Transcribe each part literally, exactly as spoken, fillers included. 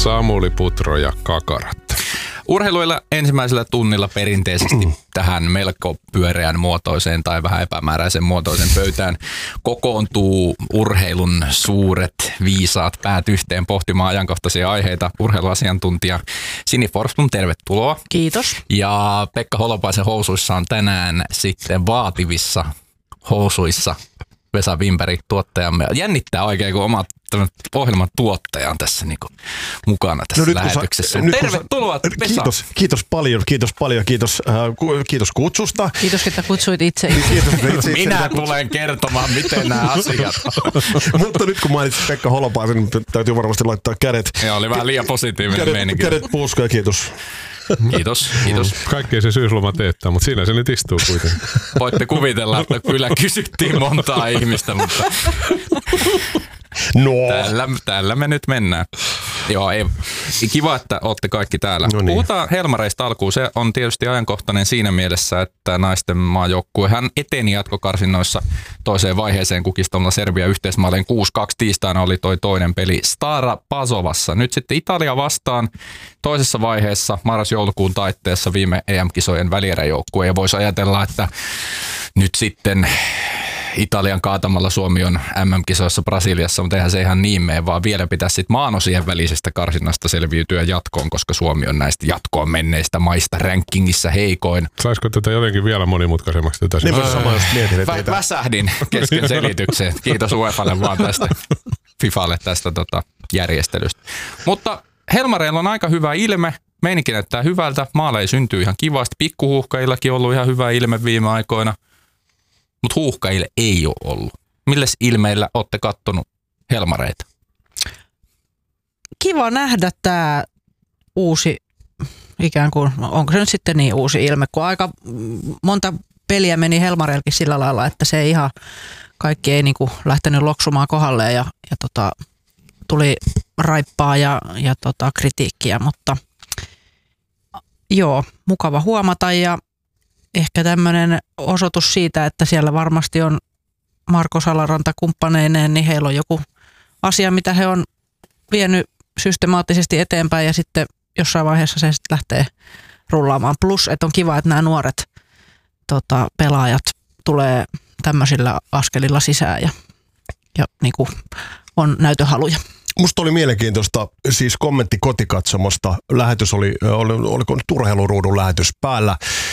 Samuli Putro ja Kakarat. Urheiluilla ensimmäisellä tunnilla perinteisesti tähän melko pyöreän muotoiseen tai vähän epämääräisen muotoisen pöytään kokoontuu urheilun suuret viisaat päät yhteen pohtimaan ajankohtaisia aiheita. Urheiluasiantuntija Sini Forsblom, tervetuloa. Kiitos. Ja Pekka Holopaisen housuissa on tänään sitten vaativissa housuissa Vesa Wimberg, tuottajamme. Jännittää oikein, kun oma ohjelman tuottaja on tässä niinku mukana tässä no lähetyksessä. Sä, tervetuloa, sä, Vesa. Kiitos, kiitos paljon, kiitos paljon, kiitos, äh, kiitos kutsusta. Kiitos, että kutsuit itse. Kiitos, itse Minä tulen kertomaan, miten nämä asiat on. Mutta nyt kun mainitsit Pekka Holopaisen, täytyy varmasti laittaa kädet. Joo, oli vähän liian positiivinen kädet, meininki. Kädet puuskoon ja kiitos. Kiitos, kiitos. Kaikkea se syysloma teettää, mutta siinä se nyt istuu kuitenkin. Voitte kuvitella, että kyllä kysyttiin montaa ihmistä, mutta no. tällä, tällä me nyt mennään. Joo, ei. Kiva, että olette kaikki täällä. No niin. Puhutaan Helmareista alkuun. Se on tietysti ajankohtainen siinä mielessä, että naisten maajoukkue hän eteni jatkokarsinnoissa toiseen vaiheeseen kukistamalla Serbia yhteismaalleen kuusi kaksi. Tiistaina oli toi toinen peli Stara Pazovassa. Nyt sitten Italia vastaan toisessa vaiheessa marras-joulukuun taitteessa viime E M-kisojen välieräjoukkue. Ja voisi ajatella, että nyt sitten Italian kaatamalla Suomi on M M-kisoissa Brasiliassa, mutta eihän se ihan niin mene, vaan vielä pitäisi sitten maanosien välisestä karsinnasta selviytyä jatkoon, koska Suomi on näistä jatkoon menneistä maista rankingissa heikoin. Saisiko tätä jotenkin vielä monimutkaisemmaksi? Tätä niin öö, sama just mietin, että Vä, väsähdin kesken selitykseen. Kiitos UEFalle vaan tästä, FIFAlle tästä tota, järjestelystä. Mutta Helmareilla on aika hyvä ilme. Meininki näyttää hyvältä. Maaleja syntyy ihan kivasti. Pikkuhuuhkajillakin on ollut ihan hyvä ilme viime aikoina. Mutta huuhkajille ei ole ollut. Milles ilmeillä olette kattonut Helmareita? Kiva nähdä tämä uusi, ikään kuin, onko se nyt sitten niin uusi ilme, kun aika monta peliä meni Helmareillekin sillä lailla, että se ei ihan, kaikki ei niinku lähtenyt loksumaan kohdalleen ja, ja tota, tuli raippaa ja, ja tota, kritiikkiä, mutta joo, mukava huomata ja ehkä tämmöinen osoitus siitä, että siellä varmasti on Marko Salaranta kumppaneineen, niin heillä on joku asia, mitä he on vienyt systemaattisesti eteenpäin ja sitten jossain vaiheessa se sitten lähtee rullaamaan. Plus, että on kiva, että nämä nuoret tota, pelaajat tulee tämmöisillä askelilla sisään ja, ja niin kuin on näytöhaluja. Musta oli mielenkiintoista, siis kommentti kotikatsomosta. Lähetys oli, oli oliko nyt urheiluruudun lähetys päällä.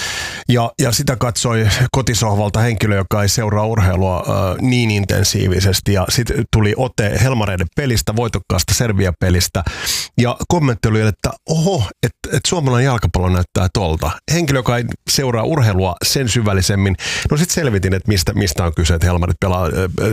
Ja, ja sitä katsoi kotisohvalta henkilö, joka ei seuraa urheilua äh, niin intensiivisesti. Ja sitten tuli ote Helmareiden pelistä, voitokkaasta Serbia-pelistä. Ja kommentti oli, että oho, että et suomalainen jalkapallo näyttää tolta. Henkilö, joka ei seuraa urheilua sen syvällisemmin. No sitten selvitin, että mistä, mistä on kyse, että Helmarit pelaa äh,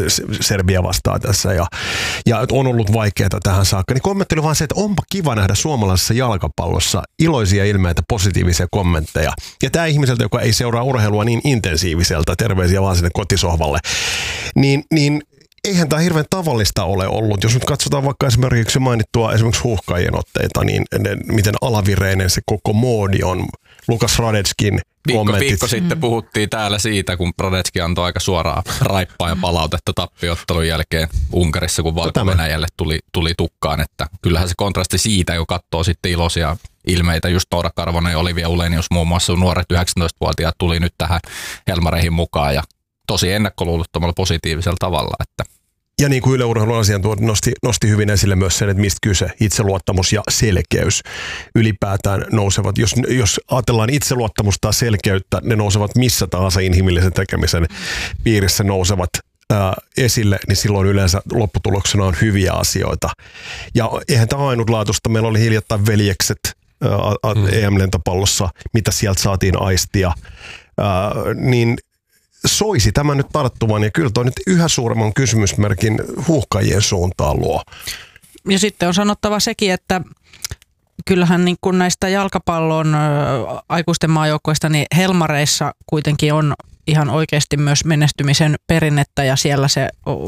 Serbia vastaan tässä. Ja, ja on ollut vaikeaa tähän saakka. Niin kommentti oli vaan se, että onpa kiva nähdä suomalaisessa jalkapallossa iloisia ilmeitä, positiivisia kommentteja. Ja tämä ihmiseltä, joka ei seuraa urheilua niin intensiiviseltä, terveisiä vaan sinne kotisohvalle, niin, niin eihän tämä hirveän tavallista ole ollut. Jos nyt katsotaan vaikka esimerkiksi mainittua esimerkiksi huuhkajien otteita, niin ne, miten alavireinen se koko moodi on. Lukas Radetskin Viikko, viikko sitten puhuttiin täällä siitä, kun Radetski antoi aika suoraa raippaa ja palautetta tappiottelun jälkeen Unkarissa, kun Valko-Venäjälle tuli, tuli tukkaan. Että kyllähän se kontrasti siitä, kun katsoo sitten iloisia ilmeitä, just Noora Karvonen ja Olivia Ulenius muun muassa, nuoret yhdeksäntoistavuotiaat tuli nyt tähän Helmareihin mukaan ja tosi ennakkoluulottomalla positiivisella tavalla, että ja niin kuin Yle Urheilun asiantuntija nosti, nosti hyvin esille myös sen, että mistä kyse, itseluottamus ja selkeys ylipäätään nousevat. Jos, jos ajatellaan itseluottamusta ja selkeyttä, ne nousevat missä tahansa inhimillisen tekemisen piirissä nousevat ää, esille, niin silloin yleensä lopputuloksena on hyviä asioita. Ja eihän tämä ainutlaatuista. Meillä oli hiljattain veljekset ää, mm. E M-lentopallossa, mitä sieltä saatiin aistia, ää, niin soisi tämä nyt tarttuvan ja kyllä toi nyt yhä suuremman kysymysmerkin huuhkajien suuntaan luo. Ja sitten on sanottava sekin, että kyllähän niin kuin näistä jalkapallon aikuisten maajoukkoista, niin Helmareissa kuitenkin on ihan oikeasti myös menestymisen perinnettä ja siellä se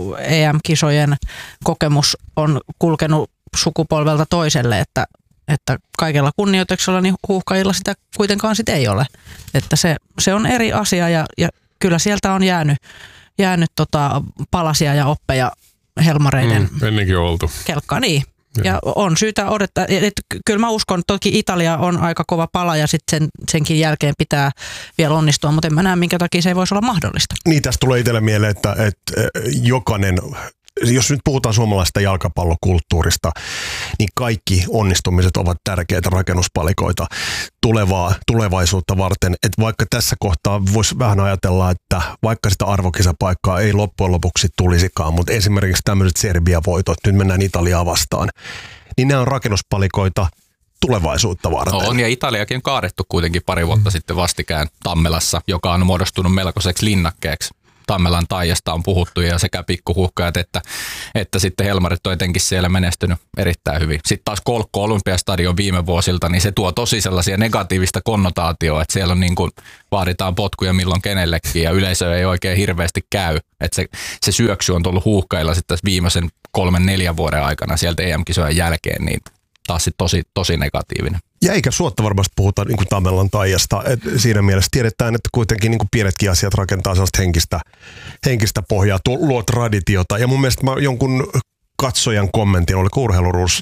E M-kisojen kokemus on kulkenut sukupolvelta toiselle, että, että kaikella kunnioituksella niin huuhkajilla sitä kuitenkaan sit ei ole. Että se, se on eri asia ja, ja kyllä sieltä on jäänyt, jäänyt tota palasia ja oppeja Helmareiden mm, ennenkin oltu. Kelkkaa, niin. Ja on syytä odottaa, että kyllä mä uskon, että toki Italia on aika kova pala ja sitten sen, senkin jälkeen pitää vielä onnistua, mutta en mä näe, minkä takia se ei voisi olla mahdollista. Niin, tästä tulee itselle mieleen, että, että jokainen, jos nyt puhutaan suomalaisesta jalkapallokulttuurista, niin kaikki onnistumiset ovat tärkeitä rakennuspalikoita tulevaa, tulevaisuutta varten. Että vaikka tässä kohtaa voisi vähän ajatella, että vaikka sitä arvokisapaikkaa ei loppujen lopuksi tulisikaan, mutta esimerkiksi tämmöiset Serbia-voitot, nyt mennään Italiaa vastaan, niin nämä on rakennuspalikoita tulevaisuutta varten. On, ja Italiakin on kaadettu kuitenkin pari vuotta mm. sitten vastikään Tammelassa, joka on muodostunut melkoiseksi linnakkeeksi. Tammelan taijasta on puhuttu ja sekä pikkuhuhkajat että, että sitten Helmarit on etenkin siellä menestynyt erittäin hyvin. Sitten taas Kolkko Olympiastadion viime vuosilta, niin se tuo tosi sellaisia negatiivista konnotaatioa, että siellä on niin kuin vaaditaan potkuja milloin kenellekin ja yleisö ei oikein hirveästi käy. Että se, se syöksy on tullut huuhkajilla sitten viimeisen kolmen neljän vuoden aikana sieltä E M-kisojen jälkeen, niin taas sitten tosi, tosi negatiivinen. Ja eikä suotta varmasti puhuta niin kuin Tammelan taijasta. Et siinä mielessä tiedetään, että kuitenkin niin kuin pienetkin asiat rakentaa sellaista henkistä, henkistä pohjaa, tuo, luo traditiota. Ja mun mielestä mä jonkun katsojan kommentin, oliko Urheiluruus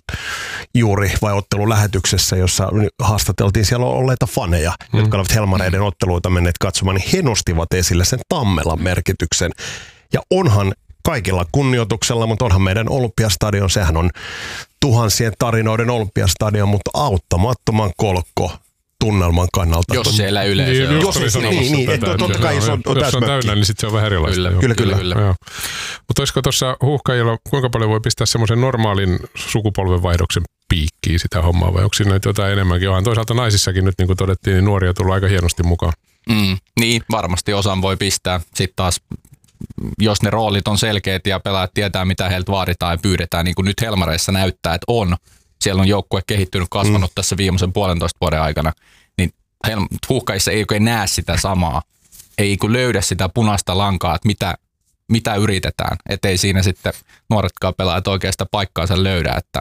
juuri vai ottelun lähetyksessä, jossa haastateltiin siellä olleita faneja, mm. jotka olivat Helmareiden otteluita menneet katsomaan, niin he nostivat esille sen Tammelan merkityksen. Ja onhan kaikilla kunnioituksella, mutta onhan meidän Olympiastadion, sehän on tuhansien tarinoiden Olympiastadion, mutta auttamattoman kolkko tunnelman kannalta. Jos siellä yleisö niin, on. Jos, niin, niin, niin, että totta kai jos on, on, jos on täynnä, niin sitten se on vähän erilaista. Kyllä, kyllä. kyllä. kyllä. Mutta olisiko tuossa huuhkajilla, kuinka paljon voi pistää semmoisen normaalin sukupolvenvaihdoksen piikkiin sitä hommaa, vai onko siinä jotain enemmänkin? Onhan toisaalta naisissakin nyt, niin kuin todettiin, niin nuoria tullut aika hienosti mukaan. Mm, niin, varmasti osan voi pistää. Sitten taas jos ne roolit on selkeät ja pelaajat tietää, mitä heiltä vaaditaan ja pyydetään, niin kuin nyt Helmareissa näyttää, että on. Siellä on joukkue kehittynyt, kasvanut mm. tässä viimeisen puolentoista vuoden aikana, niin huuhkajissa ei oikein näe sitä samaa. Ei kun löydä sitä punaista lankaa, että mitä, mitä yritetään. Että ei siinä sitten nuoretkaan pelaajat oikein sitä paikkaansa löydä. Että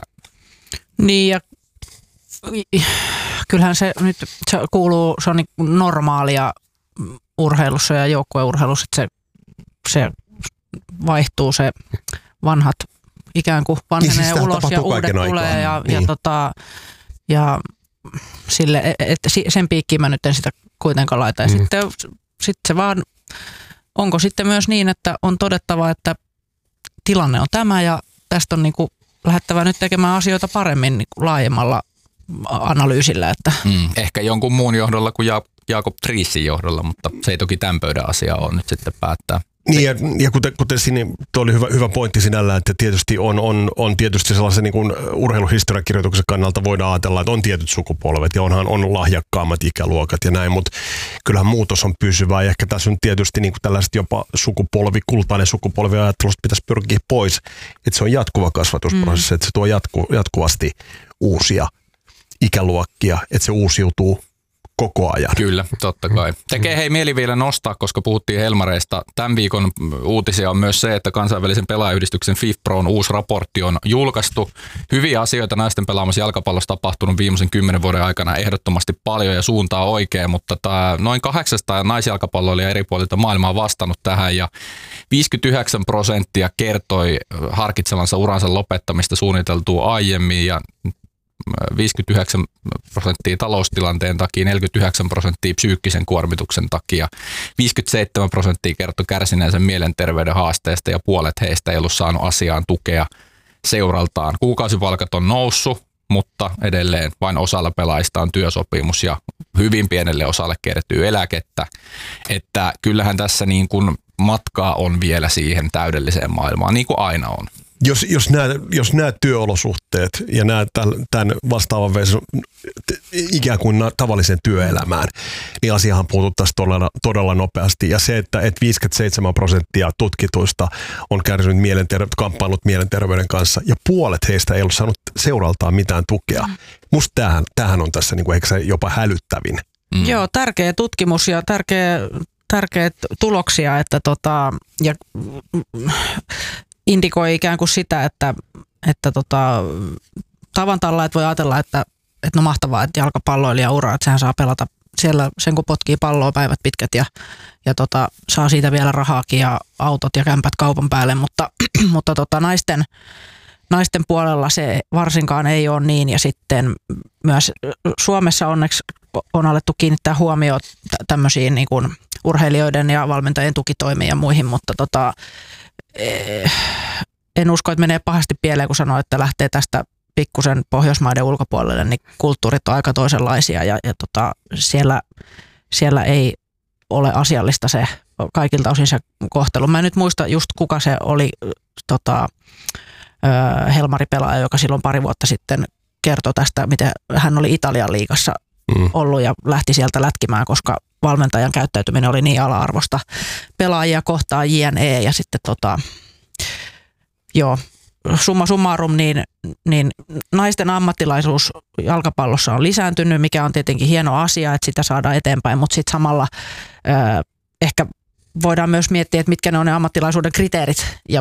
niin ja kyllähän se nyt se kuuluu, se on niin normaalia urheilussa ja joukkueurheilussa, että se se vaihtuu, se vanhat ikään kuin vanhenee niin, siis ulos ja uudet tulee ja, niin. ja, tota, ja sille, että sen piikkiin mä nyt en sitä kuitenkaan laita. Ja mm. sitten, sitten se vaan, onko sitten myös niin, että on todettava, että tilanne on tämä ja tästä on niin kuin lähdettävä nyt tekemään asioita paremmin niin kuin laajemmalla analyysillä. Että. Mm, ehkä jonkun muun johdolla kuin ja- Jaakob Triesin johdolla, mutta se ei toki tämän pöydän asia ole nyt sitten päättää. Niin ja, ja kuten, kuten siinä, tuo oli hyvä, hyvä pointti sinällään, että tietysti on, on, on tietysti sellaisen niin kuin urheiluhistoriakirjoituksen kannalta voidaan ajatella, että on tietyt sukupolvet ja onhan on lahjakkaammat ikäluokat ja näin, mutta kyllähän muutos on pysyvää ja ehkä tässä on tietysti niin kuin tällaiset jopa sukupolvi, kultainen sukupolvi ajattelusta pitäisi pyrkiä pois, että se on jatkuva kasvatusprosessi, mm. että se tuo jatku, jatkuvasti uusia ikäluokkia, että se uusiutuu koko ajan. Kyllä, totta kai. Tekee hei mieli vielä nostaa, koska puhuttiin Helmareista. Tämän viikon uutisia on myös se, että kansainvälisen pelaajayhdistyksen FIFPROn uusi raportti on julkaistu. Hyviä asioita naisten pelaamassa jalkapallossa tapahtunut viimeisen kymmenen vuoden aikana ehdottomasti paljon ja suuntaa oikein, mutta tämä noin kahdeksansataa naisjalkapalloilijaa eri puolilta maailmaa vastannut tähän ja viisikymmentäyhdeksän prosenttia kertoi harkitsevansa uransa lopettamista suunniteltua aiemmin ja viisikymmentäyhdeksän prosenttia taloustilanteen takia, neljäkymmentäyhdeksän prosenttia psyykkisen kuormituksen takia, viisikymmentäseitsemän prosenttia kertoi kärsineensä mielenterveyden haasteesta ja puolet heistä ei ollut saanut asiaan tukea seuraltaan. Kuukausipalkat on noussut, mutta edelleen vain osalla pelaajista on työsopimus ja hyvin pienelle osalle kertyy eläkettä. Että kyllähän tässä niin kuin matkaa on vielä siihen täydelliseen maailmaan, niin kuin aina on. Jos, jos, nämä, jos nämä työolosuhteet ja nämä tämän vastaavan veisun ikään kuin tavallisen työelämään, niin asiahan puututtaisiin todella, todella nopeasti. Ja se, että, että viisikymmentäseitsemän prosenttia tutkituista on kärsinyt mielenter- kamppailut mielenterveyden kanssa ja puolet heistä ei ollut saanut seuraltaan mitään tukea. Musta tämähän, tämähän on tässä niin kuin, ehkä se jopa hälyttävin. Mm. Joo, tärkeä tutkimus ja tärkeä, tärkeä tuloksia, että tota, ja indikoi ikään kuin sitä, että, että tota, tavan talla, että voi ajatella, että, että no mahtavaa, että jalkapalloilija ura, että sehän saa pelata siellä sen, kun potkii palloa päivät pitkät ja, ja tota, saa siitä vielä rahaakin ja autot ja kämpät kaupan päälle, mutta, mutta tota, naisten naisten puolella se varsinkaan ei ole niin, ja sitten myös Suomessa onneksi on alettu kiinnittää huomioon tämmöisiin niin kuin urheilijoiden ja valmentajien tukitoimiin ja muihin, mutta tota, en usko, että menee pahasti pieleen, kun sanoo, että lähtee tästä pikkusen Pohjoismaiden ulkopuolelle, niin kulttuurit on aika toisenlaisia, ja, ja tota, siellä, siellä ei ole asiallista se kaikilta osin se kohtelu. Mä en nyt muista just kuka se oli tota, Helmari-pelaaja, joka silloin pari vuotta sitten kertoi tästä, miten hän oli Italian liigassa mm. ollut ja lähti sieltä lätkimään, koska valmentajan käyttäytyminen oli niin ala-arvosta pelaajia kohtaan jne. Ja sitten tota, joo, summa summarum, niin, niin naisten ammattilaisuus jalkapallossa on lisääntynyt, mikä on tietenkin hieno asia, että sitä saadaan eteenpäin, mutta sitten samalla ö, ehkä voidaan myös miettiä, että mitkä ne on ne ammattilaisuuden kriteerit ja